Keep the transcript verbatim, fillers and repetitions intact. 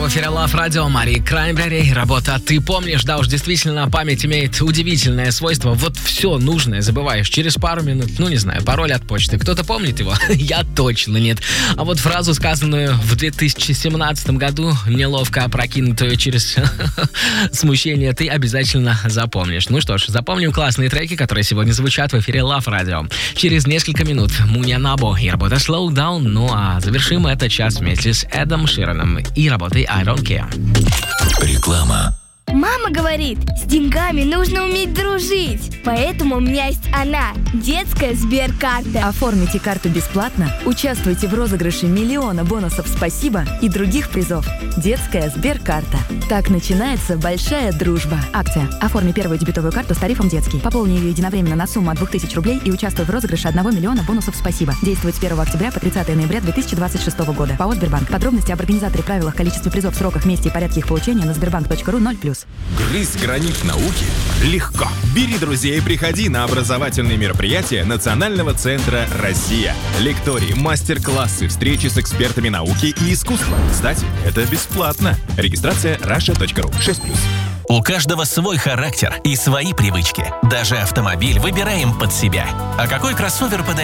в эфире Love Radio, Мари Краймбрери. Работа «Ты помнишь?» Да уж, действительно, память имеет удивительное свойство. Вот все нужное забываешь через пару минут. Ну, не знаю, пароль от почты. Кто-то помнит его? Я точно нет. А вот фразу, сказанную в две тысячи семнадцатом году, неловко опрокинутую через смущение, ты обязательно запомнишь. Ну что ж, запомним классные треки, которые сегодня звучат в эфире Love Radio. Через несколько минут Муня Набо и работа Slow Down. Ну а завершим этот час вместе с Эдом Шираном и работой I Don't Care. Реклама. Мама говорит, с деньгами нужно уметь дружить. Поэтому у меня есть она, детская Сберкарта. Оформите карту бесплатно, участвуйте в розыгрыше миллиона бонусов «Спасибо» и других призов. Детская Сберкарта. Так начинается большая дружба. Акция. Оформи первую дебетовую карту с тарифом «Детский». Пополни ее единовременно на сумму от двух тысяч рублей и участвуй в розыгрыше одного миллиона бонусов «Спасибо». Действует с первого октября по тридцатое ноября две тысячи двадцать шестого года. ПАО «Сбербанк». Подробности об организаторе, правилах, количестве призов, сроках, месте и порядке их получения на сбербанк точка ру ноль плюс. Грызть гранит науки легко. Бери друзей и приходи на образовательные мероприятия Национального центра «Россия». Лектории, мастер-классы, встречи с экспертами науки и искусства. Кстати, это бесплатно. Регистрация раша точка ру. шесть плюс. У каждого свой характер и свои привычки. Даже автомобиль выбираем под себя. А какой кроссовер подарить?